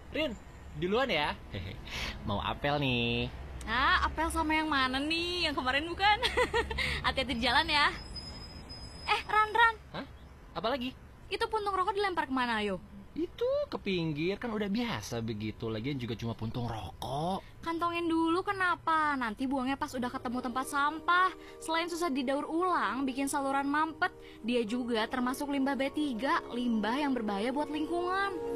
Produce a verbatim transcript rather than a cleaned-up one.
Rin, duluan ya. Hehe. Mau apel nih. Ah, apel sama yang mana nih? Yang kemarin bukan? Hati-hati di jalan ya. Eh, Ran, Ran. Hah? Apa lagi? Itu puntung rokok dilempar kemana, ayo? Itu ke pinggir, kan udah biasa begitu. Lagian juga cuma puntung rokok. Kantongin dulu kenapa? Nanti buangnya pas udah ketemu tempat sampah. Selain susah didaur ulang, bikin saluran mampet, dia juga termasuk limbah B tiga, limbah yang berbahaya buat lingkungan.